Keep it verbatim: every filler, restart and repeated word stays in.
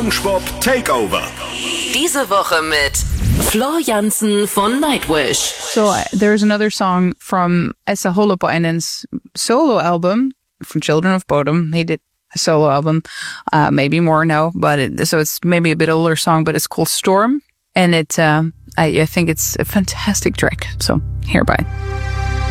SpongeBob Takeover. Diese Woche mit Floor Jansen von Nightwish. So uh, there's another song from Essa Holopainen's solo album from Children of Bodom. He did a solo album, uh, maybe more now, but it, so it's maybe a bit older song, but it's called Storm, and it uh, I, I think it's a fantastic track. So hereby.